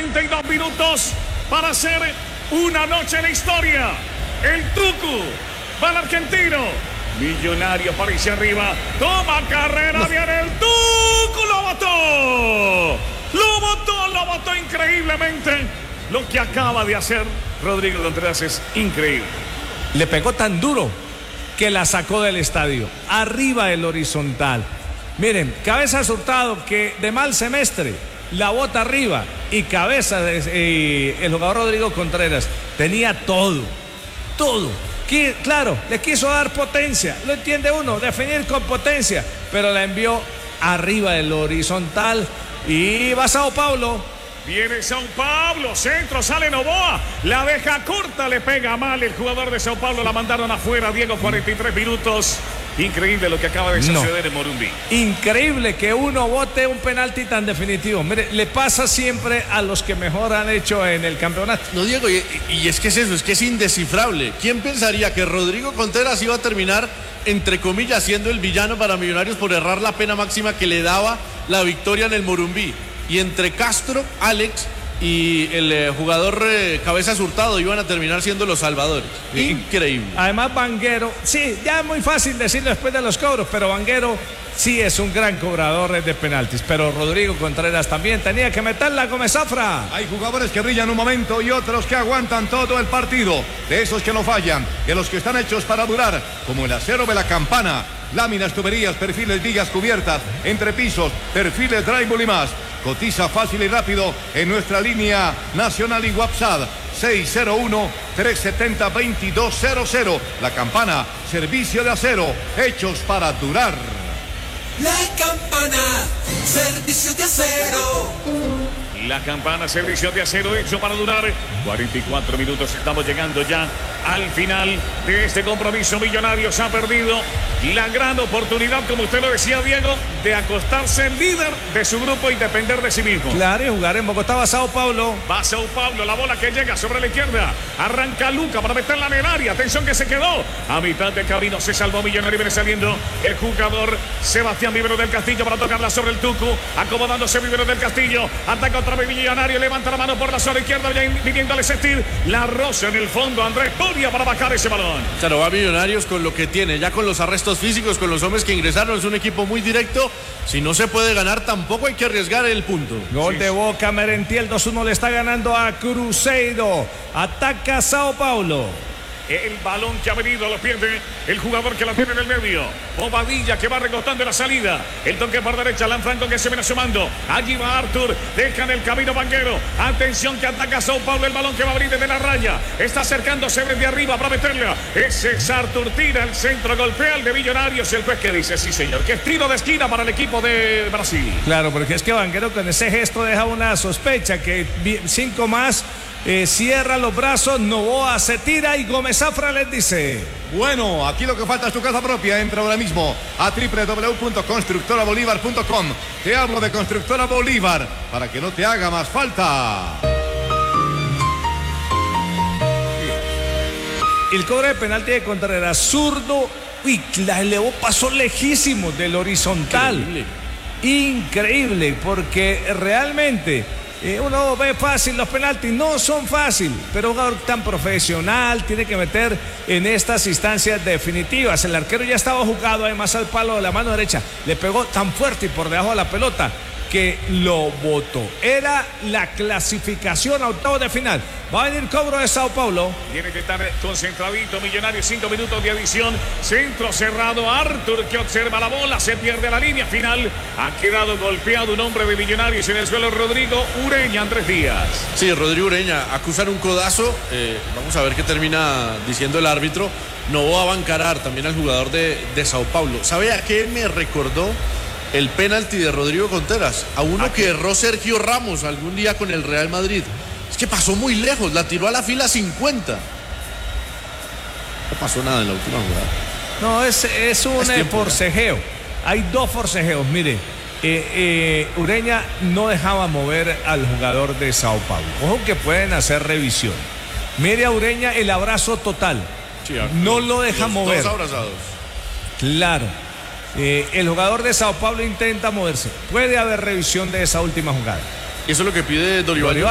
42 minutos para hacer una noche de historia. El Tucu va al argentino. Millonario aparece arriba. Toma carrera, viene el Tucu. Lo botó increíblemente. Lo que acaba de hacer Rodrigo Contreras es increíble. Le pegó tan duro que la sacó del estadio. Arriba del horizontal. Miren, Cabezas Hurtado, que de mal semestre la bota arriba, y el jugador Rodrigo Contreras tenía todo. Claro, le quiso dar potencia, lo entiende uno, definir con potencia, pero la envió arriba del horizontal y va Sao Paulo. Viene Sao Paulo, centro, sale Noboa, la deja corta, le pega mal el jugador de Sao Paulo, la mandaron afuera, Diego, 43 minutos. Increíble lo que acaba de suceder en Morumbi. Increíble que uno bote un penalti tan definitivo. Mire, le pasa siempre a los que mejor han hecho en el campeonato. No, Diego, y es que es eso, es que es indescifrable. ¿Quién pensaría que Rodrigo Contreras iba a terminar, entre comillas, siendo el villano para Millonarios por errar la pena máxima que le daba la victoria en el Morumbi? Y entre Castro, Alex y el jugador Cabezas Hurtado iban a terminar siendo los salvadores. Increíble. Además, Vanguero, sí, ya es muy fácil decirlo después de los cobros, pero Vanguero sí es un gran cobrador de penaltis. Pero Rodrigo Contreras también tenía que meterla como Zafra. Hay jugadores que brillan un momento y otros que aguantan todo el partido. De esos que no fallan, de los que están hechos para durar, como el acero de la Campana. Láminas, tuberías, perfiles, vigas cubiertas, entrepisos, perfiles, drywall y más. Cotiza fácil y rápido en nuestra línea nacional y WhatsApp 601-370-2200. La Campana, servicio de acero, hechos para durar. La Campana, servicio de acero. La Campana, servicio de acero, hecho para durar. 44 minutos, estamos llegando ya al final de este compromiso. Millonarios ha perdido la gran oportunidad, como usted lo decía, Diego, de acostarse el líder de su grupo y depender de sí mismo. Claro, y jugar en Bogotá. Va Sao Paulo. Va Sao Paulo, la bola que llega sobre la izquierda. Arranca Luca para meterla en el área. Atención que se quedó a mitad de camino. Se salvó Millonario. Viene saliendo el jugador Sebastián Vivero del Castillo para tocarla sobre el Tucu. Acomodándose Vivero del Castillo. Ataca otra vez Millonario. Levanta la mano por la zona izquierda. Viniéndole sentir la rosa en el fondo. Andrés Polia para bajar ese balón. Claro, va Millonarios con lo que tiene. Ya con los arrestos físicos, con los hombres que ingresaron. Es un equipo muy directo. Si no se puede ganar, tampoco hay que arriesgar el punto. Gol de Boca, Merentiel 2-1 le está ganando a Cruzeiro. Ataca Sao Paulo. El balón que ha venido lo pierde el jugador que la tiene en el medio. Bobadilla que va recortando la salida. El toque por derecha, Lanfranco que se viene sumando. Allí va Arthur, deja en el camino Vanguero. Atención que ataca Sao Paulo, el balón que va a abrir desde la raya. Está acercándose desde arriba para meterla. Ese es Arthur, tira el centro, golpea el de Millonarios. Y el juez que dice, sí señor, que es tiro de esquina para el equipo de Brasil. Claro, porque es que Vanguero con ese gesto deja una sospecha que 5 más. Cierra los brazos, Noboa se tira y Gómez Zafra les dice: bueno, aquí lo que falta es tu casa propia. Entra ahora mismo a www.constructorabolívar.com. Te hablo de Constructora Bolívar para que no te haga más falta. El cobro de penalti de Contreras, zurdo, y la elevó, pasó lejísimo del horizontal. Increíble, porque realmente uno ve fácil los penaltis, no son fácil, pero un jugador tan profesional tiene que meter en estas instancias definitivas. El arquero ya estaba jugado además al palo de la mano derecha, le pegó tan fuerte y por debajo de la pelota que lo botó. Era la clasificación a octavos de final. Va a venir cobro de Sao Paulo. Tiene que estar concentradito Millonarios, 5 minutos de adición. Centro cerrado, Arthur que observa la bola, se pierde la línea final. Ha quedado golpeado un hombre de Millonarios en el suelo, Rodrigo Ureña, Andrés Díaz. Sí, Rodrigo Ureña acusan un codazo. Vamos a ver qué termina diciendo el árbitro. No va a bancarar también al jugador de Sao Paulo. ¿Sabe a qué me recordó el penalti de Rodrigo Contreras? A uno que erró Sergio Ramos algún día con el Real Madrid. Es que pasó muy lejos, la tiró a la fila 50. No pasó nada en la última jugada. No, es un forcejeo. Hay 2 forcejeos, mire. Ureña no dejaba mover al jugador de Sao Paulo. Ojo que pueden hacer revisión. Mire a Ureña, el abrazo total. Sí, no lo deja mover. Dos abrazados. Claro. El jugador de Sao Paulo intenta moverse. Puede haber revisión de esa última jugada. Eso es lo que pide Dorival.